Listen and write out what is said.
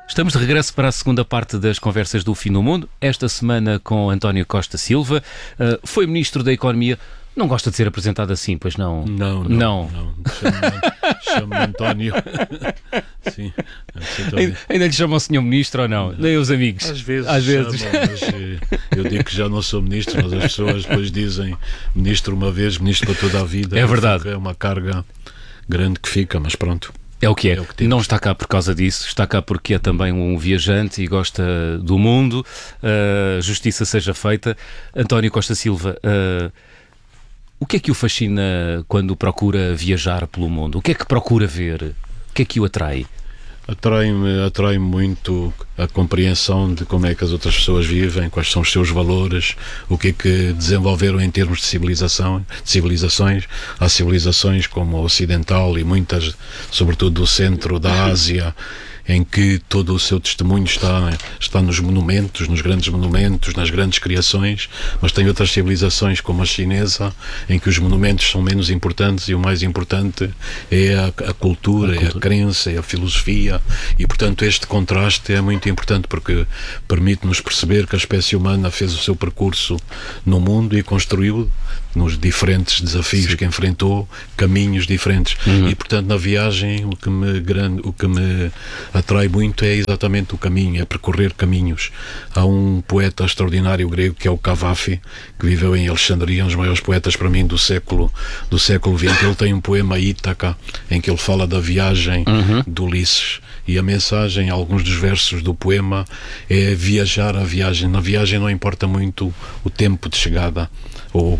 Estamos de regresso para a segunda parte das conversas do Fim do Mundo, esta semana com António Costa Silva. Foi Ministro da Economia. Não gosta de ser apresentado assim, pois não? Não. Chamo-me António. Sim. Ainda lhe chamam o Sr. Ministro ou não? Nem os amigos? Às vezes. Chamam, mas eu digo que já não sou ministro, mas as pessoas depois dizem ministro uma vez, ministro para toda a vida. É verdade. É uma carga grande que fica, mas pronto. É o que é. Não está cá por causa disso, está cá porque é também um viajante e gosta do mundo. Justiça seja feita. António Costa Silva, o que é que o fascina quando procura viajar pelo mundo? O que é que procura ver? O que é que o atrai? Atrai-me muito a compreensão de como é que as outras pessoas vivem, quais são os seus valores, o que é que desenvolveram em termos de civilizações. Há civilizações como a ocidental e muitas, sobretudo do centro da Ásia, em que todo o seu testemunho está nos monumentos, nos grandes monumentos, nas grandes criações, mas tem outras civilizações como a chinesa, em que os monumentos são menos importantes e o mais importante é a cultura, é a crença, é a filosofia, e portanto este contraste é muito importante porque permite-nos perceber que a espécie humana fez o seu percurso no mundo e construiu nos diferentes desafios que enfrentou, caminhos diferentes. E portanto na viagem o que me atrai muito é exatamente o caminho, é percorrer caminhos. Há um poeta extraordinário grego que é o Cavafi, que viveu em Alexandria, um dos maiores poetas para mim do século XX. Ele tem um poema Ítaca, em que ele fala da viagem de Ulisses, e a mensagem, alguns dos versos do poema, é viajar a viagem. Na viagem não importa muito o tempo de chegada, ou